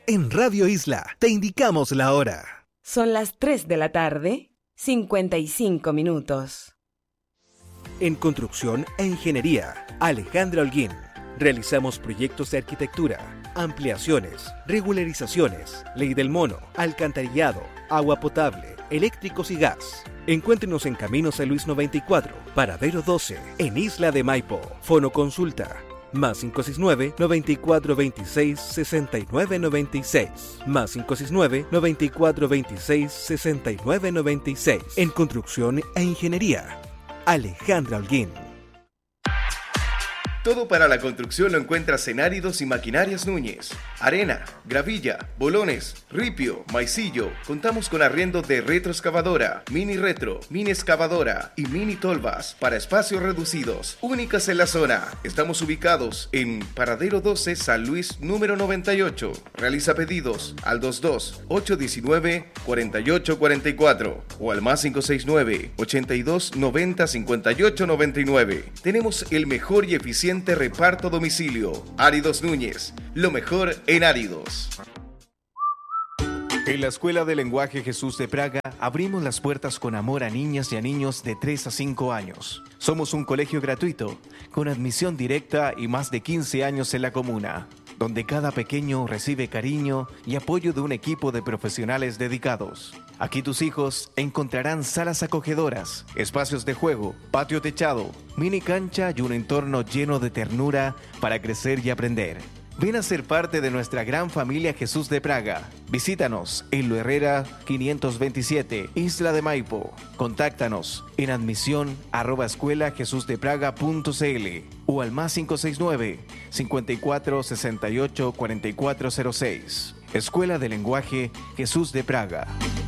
En Radio Isla te indicamos la hora. Son las 3 de la tarde, 55 minutos. En Construcción e Ingeniería, Alejandra Holguín. Realizamos proyectos de arquitectura, ampliaciones, regularizaciones, ley del mono, alcantarillado, agua potable, eléctricos y gas. Encuéntrenos en Camino San Luis 94, Paradero 12, en Isla de Maipo. Fono consulta más 569-9426-6996. Más 569-9426-6996. En Construcción e Ingeniería, Alejandra Holguín. Todo para la construcción lo encuentras en Áridos y Maquinarias Núñez. Arena, gravilla, bolones, ripio, maicillo. Contamos con arriendo de retroexcavadora, mini retro, mini excavadora y mini tolvas para espacios reducidos. Únicas en la zona. Estamos ubicados en Paradero 12, San Luis, número 98. Realiza pedidos al 22-819-4844 o al más 569-8290-5899. Tenemos el mejor y eficiente reparto a domicilio. Áridos Núñez, lo mejor en áridos. En la Escuela de Lenguaje Jesús de Praga abrimos las puertas con amor a niñas y a niños de 3 a 5 años. Somos un colegio gratuito, con admisión directa y más de 15 años en la comuna, donde cada pequeño recibe cariño y apoyo de un equipo de profesionales dedicados. Aquí tus hijos encontrarán salas acogedoras, espacios de juego, patio techado, mini cancha y un entorno lleno de ternura para crecer y aprender. Ven a ser parte de nuestra gran familia Jesús de Praga. Visítanos en Lo Herrera 527, Isla de Maipo. Contáctanos en admisión@escuelajesusdepraga.cl o al más 569-5468-4406. Escuela de Lenguaje Jesús de Praga.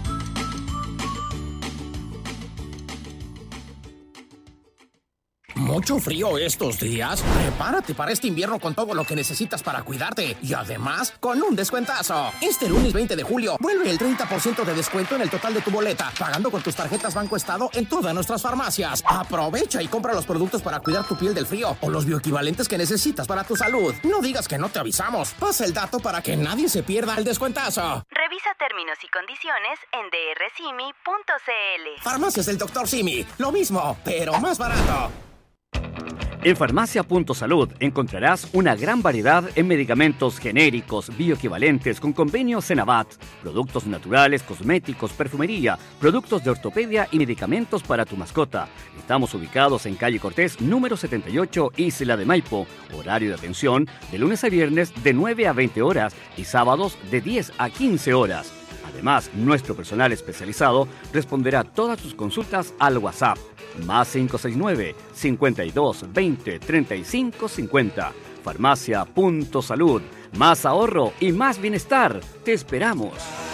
¿Mucho frío estos días? Prepárate para este invierno con todo lo que necesitas para cuidarte. Y además, con un descuentazo. Este lunes 20 de julio, vuelve el 30% de descuento en el total de tu boleta, pagando con tus tarjetas Banco Estado en todas nuestras farmacias. Aprovecha y compra los productos para cuidar tu piel del frío o los bioequivalentes que necesitas para tu salud. No digas que no te avisamos. Pasa el dato para que nadie se pierda el descuentazo. Revisa términos y condiciones en drcimi.cl. Farmacias del Dr. Simi. Lo mismo, pero más barato. En Farmacia.Salud encontrarás una gran variedad en medicamentos genéricos, bioequivalentes con convenio Senabat, productos naturales, cosméticos, perfumería, productos de ortopedia y medicamentos para tu mascota. Estamos ubicados en calle Cortés, número 78, Isla de Maipo. Horario de atención de lunes a viernes de 9 a 20 horas y sábados de 10 a 15 horas. Además, nuestro personal especializado responderá todas tus consultas al WhatsApp. Más 569-5220-3550. Farmacia.Salud. Más ahorro y más bienestar. Te esperamos.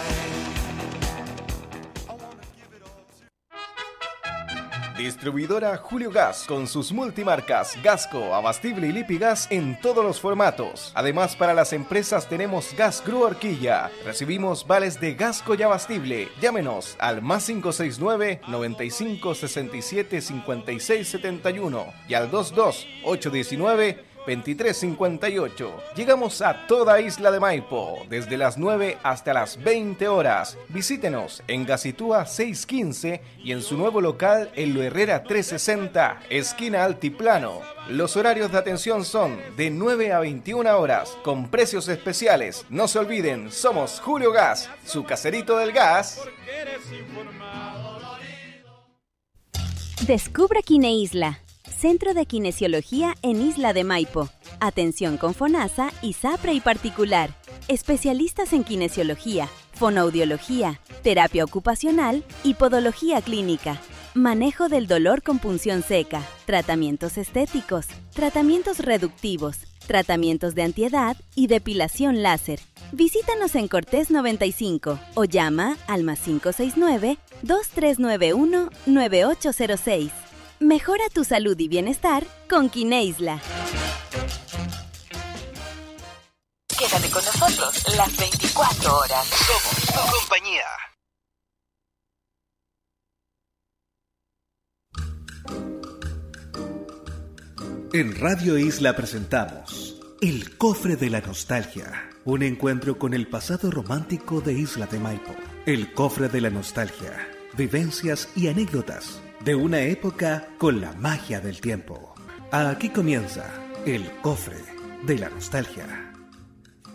Distribuidora Julio Gas, con sus multimarcas Gasco, Abastible y Lipigas en todos los formatos. Además, para las empresas tenemos Gas Grúa Horquilla. Recibimos vales de Gasco y Abastible. Llámenos al más 569-9567-5671 y al 22-819-2358. Llegamos a toda Isla de Maipo, desde las 9 hasta las 20 horas. Visítenos en Gacitúa 615 y en su nuevo local en Lo Herrera 360, esquina Altiplano. Los horarios de atención son de 9 a 21 horas, con precios especiales. No se olviden, somos Julio Gas, su caserito del gas. Descubra Kineisla, Centro de Kinesiología en Isla de Maipo. Atención con FONASA, ISAPRE y particular. Especialistas en kinesiología, fonoaudiología, terapia ocupacional y podología clínica. Manejo del dolor con punción seca, tratamientos estéticos, tratamientos reductivos, tratamientos de antiedad y depilación láser. Visítanos en Cortés 95 o llama al más 569-2391-9806. Mejora tu salud y bienestar con Kineisla. Quédate con nosotros las 24 horas. Somos tu compañía. En Radio Isla presentamos El Cofre de la Nostalgia. Un encuentro con el pasado romántico de Isla de Maipo. El Cofre de la Nostalgia. Vivencias y anécdotas de una época con la magia del tiempo. Aquí comienza El Cofre de la Nostalgia.